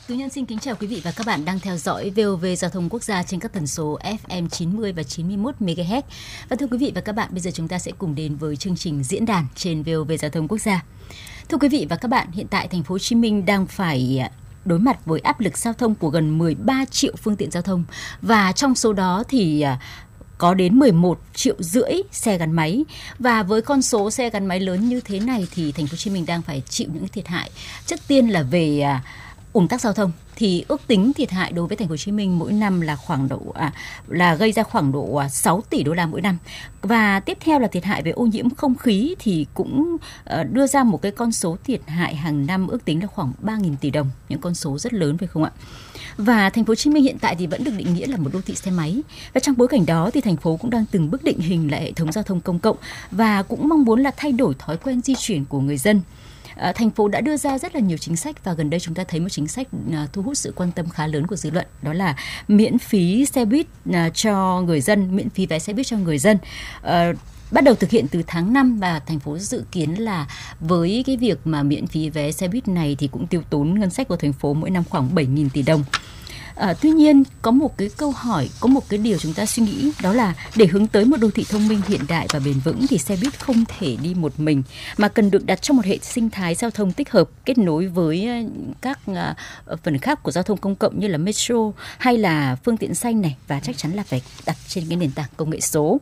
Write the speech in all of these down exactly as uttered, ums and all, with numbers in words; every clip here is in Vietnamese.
Tú Nhân xin kính chào quý vị và các bạn đang theo dõi vê o vê Giao thông Quốc gia trên các tần số ép em chín mươi và chín mươi mốt mê ga héc. Và thưa quý vị và các bạn, bây giờ chúng ta sẽ cùng đến với chương trình diễn đàn trên vê o vê Giao thông Quốc gia. Thưa quý vị và các bạn, hiện tại thành phố Hồ Chí Minh đang phải đối mặt với áp lực giao thông của gần mười ba triệu phương tiện giao thông, và trong số đó thì có đến mười một triệu rưỡi xe gắn máy. Và với con số xe gắn máy lớn như thế này thì thành phố Hồ Chí Minh đang phải chịu những thiệt hại. Trước tiên là về ùn tắc giao thông thì ước tính thiệt hại đối với thành phố Hồ Chí Minh mỗi năm là khoảng độ à, là gây ra khoảng độ sáu tỷ đô la mỗi năm. Và tiếp theo là thiệt hại về ô nhiễm không khí thì cũng uh, đưa ra một cái con số thiệt hại hàng năm ước tính là khoảng ba nghìn tỷ đồng, những con số rất lớn phải không ạ? Và thành phố Hồ Chí Minh hiện tại thì vẫn được định nghĩa là một đô thị xe máy. Và trong bối cảnh đó thì thành phố cũng đang từng bước định hình lại hệ thống giao thông công cộng và cũng mong muốn là thay đổi thói quen di chuyển của người dân. À, thành phố đã đưa ra rất là nhiều chính sách, và gần đây chúng ta thấy một chính sách à, thu hút sự quan tâm khá lớn của dư luận, đó là miễn phí xe buýt à, cho người dân, miễn phí vé xe buýt cho người dân. À, bắt đầu thực hiện từ tháng năm, và thành phố dự kiến là với cái việc mà miễn phí vé xe buýt này thì cũng tiêu tốn ngân sách của thành phố mỗi năm khoảng bảy nghìn tỷ đồng. À, tuy nhiên có một cái câu hỏi, có một cái điều chúng ta suy nghĩ, đó là để hướng tới một đô thị thông minh hiện đại và bền vững thì xe buýt không thể đi một mình, mà cần được đặt trong một hệ sinh thái giao thông tích hợp, kết nối với các uh, phần khác của giao thông công cộng như là metro hay là phương tiện xanh này, và chắc chắn là phải đặt trên cái nền tảng công nghệ số.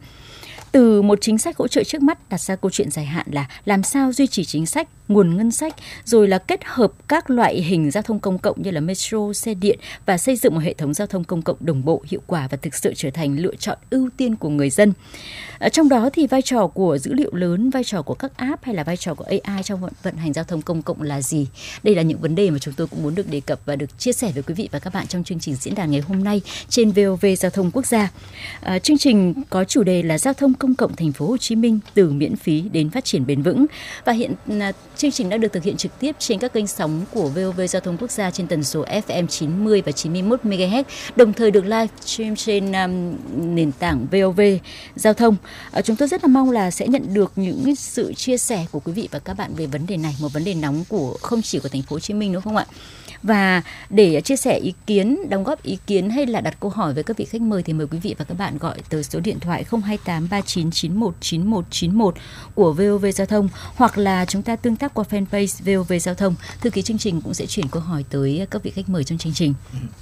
Từ một chính sách hỗ trợ trước mắt đặt ra câu chuyện dài hạn là làm sao duy trì chính sách, nguồn ngân sách, rồi là kết hợp các loại hình giao thông công cộng như là metro, xe điện và xây dựng một hệ thống giao thông công cộng đồng bộ, hiệu quả và thực sự trở thành lựa chọn ưu tiên của người dân. Ở trong đó thì vai trò của dữ liệu lớn, vai trò của các app hay là vai trò của a i trong vận, vận hành giao thông công cộng là gì? Đây là những vấn đề mà chúng tôi cũng muốn được đề cập và được chia sẻ với quý vị và các bạn trong chương trình diễn đàn ngày hôm nay trên vê o vê Giao thông Quốc gia. À, chương trình có chủ đề là giao thông công cộng thành phố Hồ Chí Minh từ miễn phí đến phát triển bền vững, và hiện à, chương trình đã được thực hiện trực tiếp trên các kênh sóng của vê o vê Giao thông Quốc gia trên tần số ép em chín mươi và chín mươi mốt mê ga héc, đồng thời được live stream trên um, nền tảng vê o vê Giao thông. À, chúng tôi rất là mong là sẽ nhận được những sự chia sẻ của quý vị và các bạn về vấn đề này, một vấn đề nóng của không chỉ của thành phố Hồ Chí Minh đúng không ạ? Và để chia sẻ ý kiến, đóng góp ý kiến hay là đặt câu hỏi với các vị khách mời thì mời quý vị và các bạn gọi tới số điện thoại không hai tám ba chín chín một chín một chín một của vê o vê Giao thông, hoặc là chúng ta tương tác qua fanpage vê o vê Giao thông. Thư ký chương trình cũng sẽ chuyển câu hỏi tới các vị khách mời trong chương trình.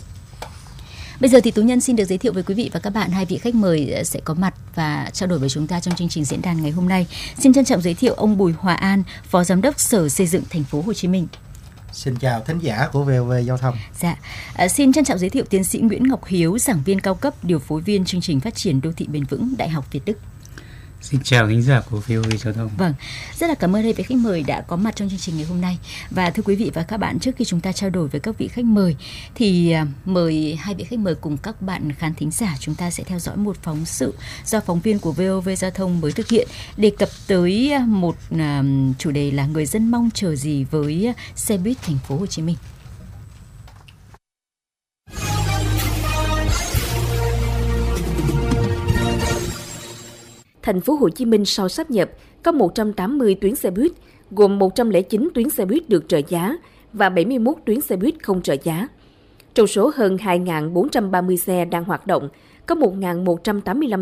Bây giờ thì Tú Nhân xin được giới thiệu với quý vị và các bạn hai vị khách mời sẽ có mặt và trao đổi với chúng ta trong chương trình diễn đàn ngày hôm nay. Xin trân trọng giới thiệu ông Bùi Hòa An, Phó Giám đốc Sở Xây dựng Thành phố Hồ Chí Minh. Xin chào thính giả của vê o vê Giao thông. Dạ, à, xin trân trọng giới thiệu tiến sĩ Nguyễn Ngọc Hiếu, giảng viên cao cấp, điều phối viên chương trình phát triển đô thị bền vững, Đại học Việt Đức. Xin chào thính giả của vê o vê Giao thông. Vâng, rất là cảm ơn hai vị khách mời đã có mặt trong chương trình ngày hôm nay. Và thưa quý vị và các bạn, trước khi chúng ta trao đổi với các vị khách mời thì mời hai vị khách mời cùng các bạn khán thính giả chúng ta sẽ theo dõi một phóng sự do phóng viên của vê o vê Giao thông mới thực hiện, đề cập tới một chủ đề là người dân mong chờ gì với xe buýt thành phố Hồ Chí Minh. Thành phố Hồ Chí Minh sau sáp nhập có một trăm tám mươi tuyến xe buýt, gồm một trăm lẻ chín tuyến xe buýt được trợ giá và bảy mươi mốt tuyến xe buýt không trợ giá. Trong số hơn hai nghìn bốn trăm ba mươi xe đang hoạt động, có một nghìn một trăm tám mươi lăm